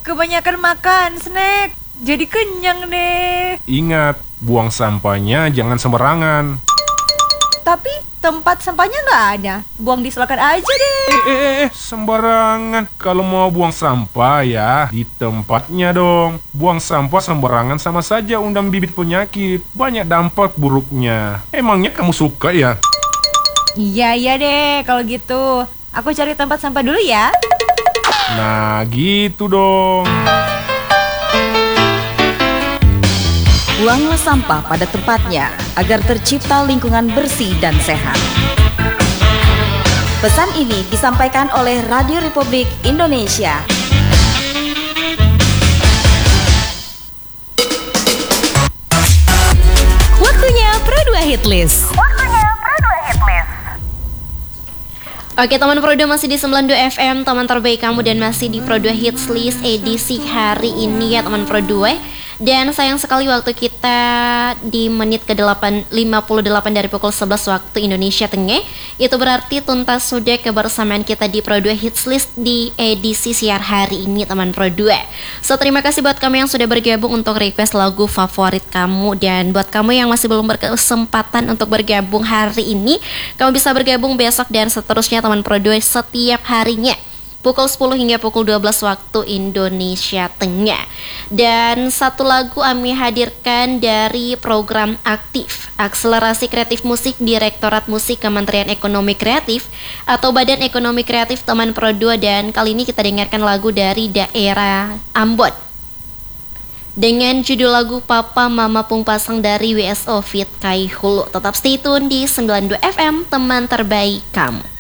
kebanyakan makan snack. Jadi kenyang deh. Ingat, buang sampahnya jangan sembarangan. Tapi tempat sampahnya nggak ada. Buang di selokan aja deh. Sembarangan. Kalau mau buang sampah ya di tempatnya dong. Buang sampah sembarangan sama saja undang bibit penyakit. Banyak dampak buruknya. Emangnya kamu suka ya? Iya deh kalau gitu. Aku cari tempat sampah dulu ya. Nah gitu dong. Buanglah sampah pada tempatnya agar tercipta lingkungan bersih dan sehat. Pesan ini disampaikan oleh Radio Republik Indonesia. Waktunya Pro 2 Hit List. Oke teman Pro 2 masih di 92 FM, teman terbaik kamu, dan masih di Pro 2 Hits List edisi hari ini ya teman Pro 2. Dan sayang sekali waktu kita di menit ke-58 dari pukul 11 waktu Indonesia Tengah. Itu berarti tuntas sudah kebersamaan kita di Pro 2 Hits List di edisi siar hari ini teman Pro 2. So terima kasih buat kamu yang sudah bergabung untuk request lagu favorit kamu. Dan buat kamu yang masih belum berkesempatan untuk bergabung hari ini, kamu bisa bergabung besok dan seterusnya teman Pro 2 setiap harinya pukul 10 hingga pukul 12 waktu Indonesia Tengah. Dan satu lagu kami hadirkan dari program Aktif, Akselerasi Kreatif Musik Direktorat Musik Kementerian Ekonomi Kreatif atau Badan Ekonomi Kreatif teman Pro 2. Dan kali ini kita dengarkan lagu dari daerah Ambon dengan judul lagu Papa Mama Pung Pasang dari WSO Fit Kai Hulu. Tetap stay tune di 92 FM, teman terbaik kamu.